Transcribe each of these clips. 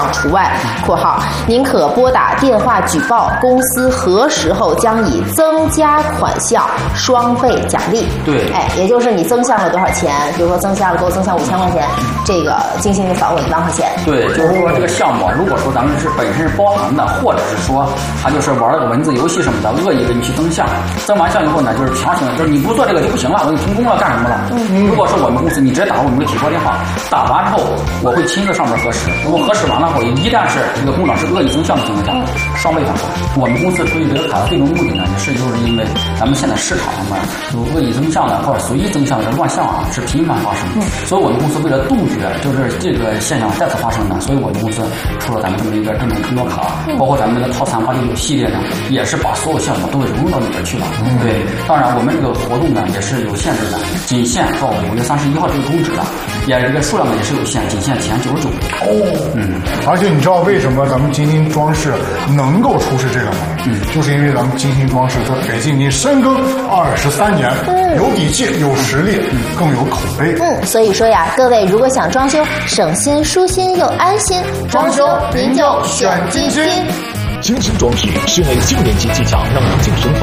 除外。（括号）您可拨打电话举报，公司核实后将以增加款项双倍奖励。 对， 也就是你增项了多少钱？比如说增项了，给我增项5000块钱，这个金星就返我1万块钱。 对，就是说这个项目，如果说咱们是本身是包含的，或者是说他就是玩了个文字游戏什么的，恶意给你去增项，增完项以后呢，就是强行的，就是你不做这个就不行了，我给你停工了，干什么了？如果是我们公司，你直接打我们的体拨电话，打完之后我会亲自上门核实，如果核实完了后，一旦是这个工长是恶意增项的情况下，双倍返还。我们公司推这个卡的最终目的呢，也是就是因为咱们现在市场上面有恶意增项的或者随意增项的乱象啊是频繁发生，所以我们公司为了杜绝就是这个现象再次发生呢，所以我们公司出了咱们这么一个正承诺卡，包括咱们的套餐899系列呢，也是把所有项目都给融入到里边去了。对，当然我们这个活动呢也是有限制的，仅限到5月31号这个终止的，也这个数量呢也是有限，仅限前99。 而且你知道为什么咱们金星装饰能够出示这个吗？就是因为咱们金星装饰在北京已经深耕23年，有底气、有实力，更有口碑。 所以说呀，各位如果想装修省心、舒心又安心，装修您就选金星。 金星装饰室内9年级技巧让你净省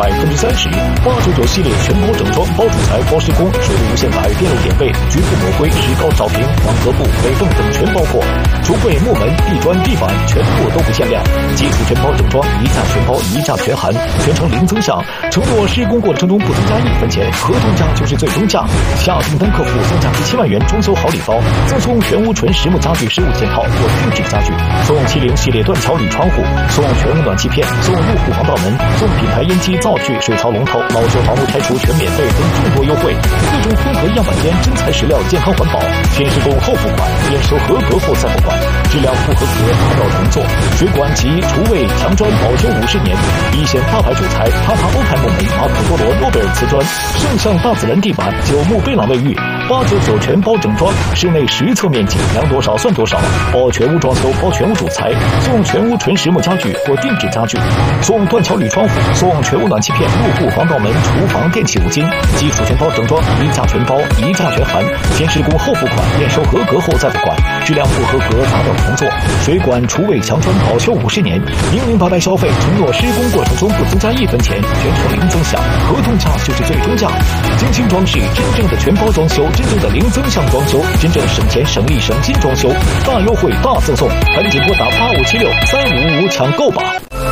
30%，899系列全包整装，包主材、包施工，水路无限载，电路点位，局部抹灰，石膏草坪，网格布、北泵等全包括。橱柜、木门、地砖、地板全部都不限量，基础全包整装，一价全包，一价全含，全程零增项，承诺施工过程中不增加1分钱，合同价就是最终价。下订单客户送价值7万元装修好礼包，赠送全屋纯实木家具15件套或定制家具，送70系列断桥铝窗户，送全屋暖气片，送入户防盗门，送品牌烟机、灶具、水槽龙头，老旧房屋拆除全免费等众多优惠。各种混合样板间真材实料，健康环保，先施工后付款，验收合格后再付款，质量不合格打扰重做。水管及厨卫墙砖保修50年，一线大牌主材塔塔欧派木煤、马可多罗诺贝尔瓷砖，圣象大自然地板，9木贝朗卫浴，899全包整装，室内实测面积量多少算多少，包全屋装修，包全屋主材，送全屋纯实木家具或定制家具，送断桥铝窗户，送全屋暖气片、入户防盗门、厨房电器5斤，基础全包整装，一价全包，一价全含，先施工后付款，验收合格后再付款，质量不合格打扰重做。水管、厨卫、墙砖保修50年，明明白白消费，承诺施工过程中不增加1分钱，全程零增项，合同价就是最终价。金星装饰真正的全包装修，真正的零增项装修，真正省钱省力省心装修，大优惠大赠送，赶紧拨打85763555抢购吧。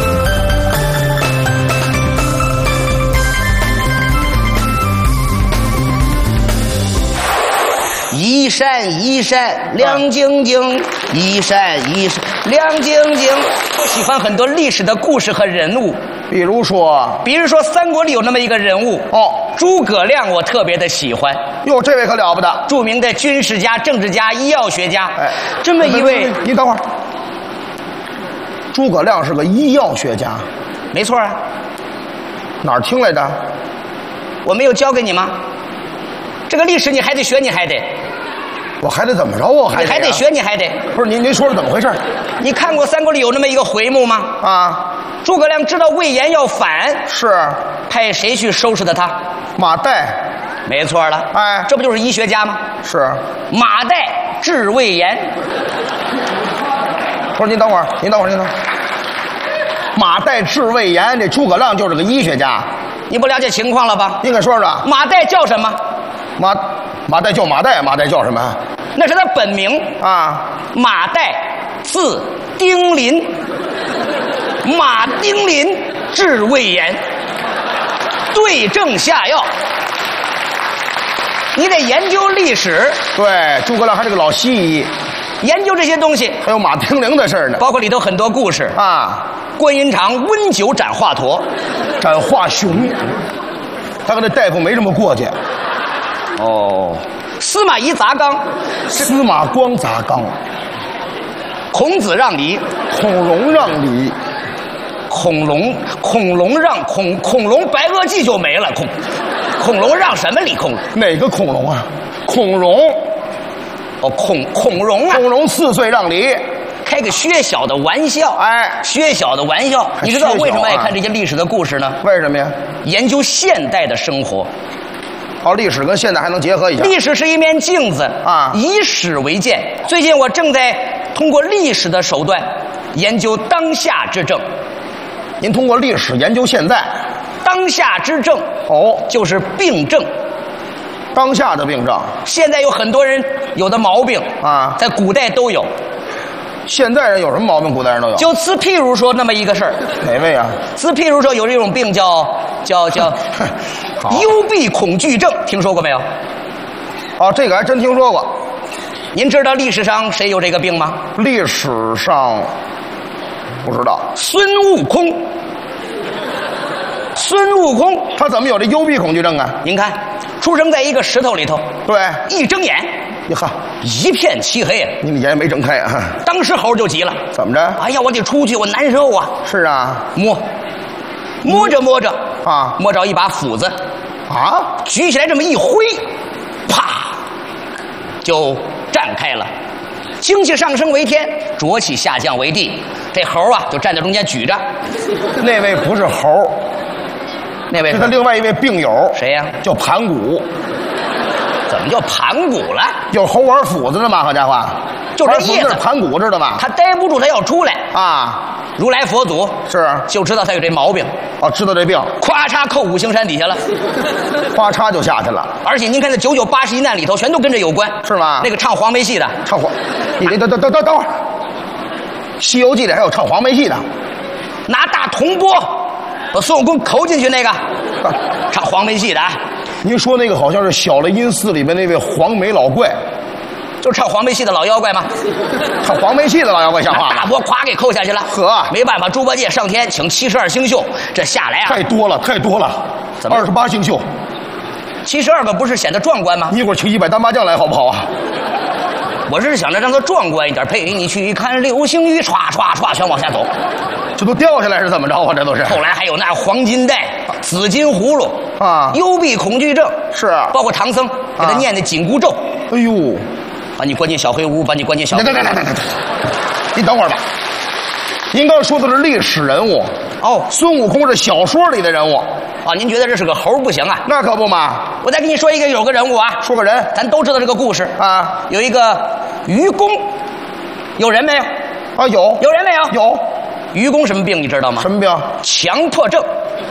一闪一闪亮晶晶，一闪一闪亮晶晶。我喜欢很多历史的故事和人物， 比如说三国里有那么一个人物诸葛亮，我特别的喜欢。 哟，这位可了不得， 著名的军事家、政治家、医药学家。这么一位， 你等会儿，诸葛亮是个医药学家， 没错啊。 哪儿听来的？ 我没有教给你吗？这个历史你还得学，你还得。 我还得怎么着？我还得、 你还得学，你还得。 不是您说说怎么回事？ 你看过三国里有那么一个回目吗？ 啊， 诸葛亮知道魏延要反， 是派谁去收拾的他？ 马岱。 没错了， 哎， 这不就是医学家吗？ 是马岱治魏延。 不是您等会儿，马岱治魏延，这诸葛亮就是个医学家， 你不了解情况了吧？ 您给说说。 马岱叫什么？ 马岱叫马岱，马岱叫什么？ 那是他本名啊。 马岱字丁林，马丁林治魏延，对症下药。你得研究历史。 对，诸葛亮还是个老西医， 研究这些东西。 还有马丁玲的事儿呢， 包括里头很多故事啊。 关云长温酒斩华佗， 斩华雄，他跟这大夫没什么过节。 司马懿砸缸， 司马光砸缸。 孔子让梨， 孔融让梨。 恐龙白垩纪就没了，恐龙让什么梨？ 哪个恐龙啊？孔融。孔融啊！孔融4岁让梨。 开个薛小的玩笑，薛小的玩笑。你知道为什么爱看这些历史的故事呢？ 为什么呀？ 研究现代的生活。 历史跟现代还能结合一下。 历史是一面镜子啊，以史为鉴。最近我正在通过历史的手段研究当下之症。 您通过历史研究现在， 当下之症哦， 就是病症。 当下的病症， 现在有很多人有的毛病啊在古代都有。 现在人有什么毛病？古代人都有。 就此譬如说那么一个事儿， 哪位啊？ 此譬如说有这种病叫幽闭恐惧症，听说过没有？ 哦，这个还真听说过。 您知道历史上谁有这个病吗？ 历史上不知道。 孙悟空。孙悟空他怎么有这幽闭恐惧症啊？ 您看，出生在一个石头里头， 对， 一睁眼你看一片漆黑， 你们眼也没睁开啊？ 当时猴就急了， 怎么着？ 哎呀，我得出去，我难受啊！ 是啊， 摸着摸着啊， 摸着一把斧子， 啊， 举起来这么一挥，啪，就站开了。精气上升为天，浊气下降为地。这猴啊，就站在中间举着。 那位不是猴， 那位是他另外一位病友。 谁呀？ 叫盘古。 怎么叫盘古了？ 有猴玩斧子的吗？好家伙， 就这意思。 盘古知道吗？ 他待不住，他要出来啊！ 如来佛祖是就知道他有这毛病。 哦，知道这病， 咵嚓扣五行山底下了， 咵嚓就下去了。 而且您看那9981难里头，全都跟这有关， 是吗？ 那个唱黄梅戏的， 唱黄，你等会儿，《西游记》里还有唱黄梅戏的， 拿大铜钵把孙悟空扣进去那个，唱黄梅戏的啊。 您说那个好像是小雷音寺里面那位黄眉老怪， 就唱黄梅戏的老妖怪吗？ 唱黄梅戏的老妖怪像话吗？ 大钵咵给扣下去了。 呵， 没办法，猪八戒上天请72星宿，这下来啊， 太多了。 怎么 28星宿 ，72个不是显得壮观吗？ 你一会儿请100单麻将来好不好啊？ 我是想着让它壮观一点，陪你去看流星雨，唰唰唰全往下走。 这都掉下来是怎么着啊？这都是。 后来还有那黄金带、紫金葫芦啊， 幽闭恐惧症是， 包括唐僧给他念的紧箍咒。 哎呦， 把你关进小黑屋，把你关进小黑屋。 你等会儿吧。您刚说的是历史人物哦， 孙悟空是小说里的人物啊。您觉得这是个猴不行啊？ 那可不嘛。 我再给你说一个，有个人物啊， 说个人， 咱都知道这个故事啊。 有一个愚公，有人没有？ 啊，有人没有？ 有。 愚公什么病你知道吗？ 什么病？ 强迫症。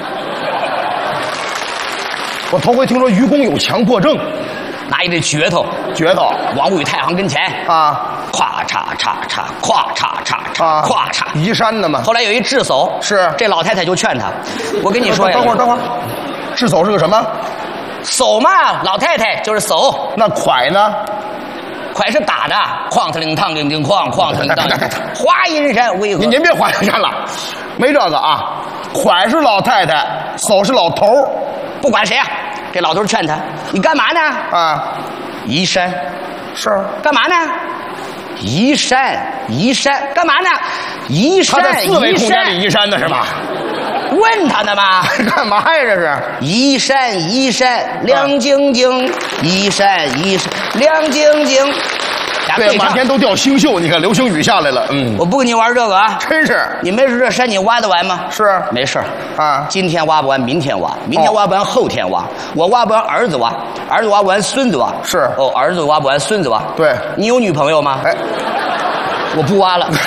我头回听说愚公有强迫症。 拿一这镢头，王五与太行跟前啊， 咵嚓嚓嚓，咵嚓嚓嚓，咵嚓， 移山的嘛。 后来有一智叟， 是这老太太就劝他，我跟你说呀， 等会儿，智叟是个什么？ 叟嘛，老太太就是叟。 那蒯呢？ 蒯是打的，哐特铃当铃铃哐，哐特铃当，华阴山巍峨。 您别华阴山了，没这个啊。蒯是老太太，叟是老头儿， 不管谁啊。这老头劝他：“你干嘛呢？ 啊， 移山， 是干嘛呢？移山，干嘛呢？移山， 他在4维空间里移山的是吧？ 问他呢吗？ 干嘛呀？这是移山，亮晶晶，移山，亮晶晶。” 对，满天都掉星宿，你看流星雨下来了。 我不跟你玩这个啊， 真是。 你没事，这山你挖得完吗？ 是， 没事啊。 今天挖不完，明天挖，明天挖不完，后天挖。我挖不完，儿子挖，儿子挖不完，孙子挖。 是哦，儿子挖不完，孙子挖。 对， 你有女朋友吗？ 哎， 我不挖了。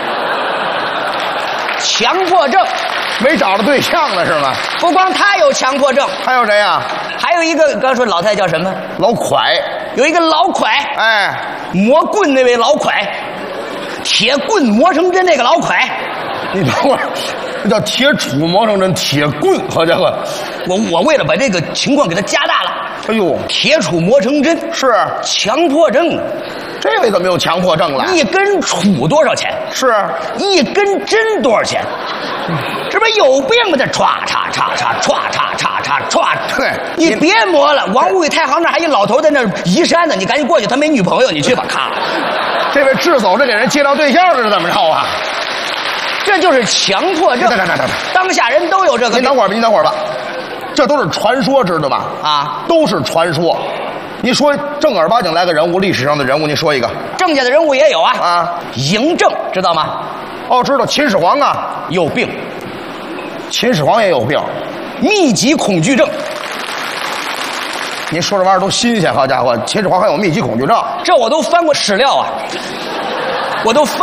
强迫症， 没找着对象了是吗？ 不光他有强迫症， 还有谁呀？ 还有一个，刚说老太太叫什么？ 老蒯。 有一个老蒯， 哎， 磨棍那位老蒯，铁棍磨成针那个老蒯。 你等会儿，这叫铁杵磨成针，铁棍，好家伙！ 我为了把这个情况给它加大了。 哎呦， 铁杵磨成针是强迫症。 这位怎么有强迫症了？ 一根杵多少钱？ 是一根针多少钱？这不是有病吗？这歘嚓嚓嚓歘嚓嚓嚓歘。 对， 你别磨了。王五与太行那还一老头在那移山呢，你赶紧过去，他没女朋友，你去吧。咔， 这位智叟这给人介绍对象是怎么着啊？ 这就是强迫症。当下人都有这个。 您等会儿吧，这都是传说，知道吗？ 啊， 都是传说。你说正儿八经来个人物，历史上的人物，您说一个。 正家的人物也有啊。 啊， 嬴政知道吗？ 哦，知道。秦始皇啊， 有病。 秦始皇也有病， 密集恐惧症。 您说这玩意儿都新鲜，好家伙！秦始皇还有密集恐惧症， 这我都翻过史料啊。 我都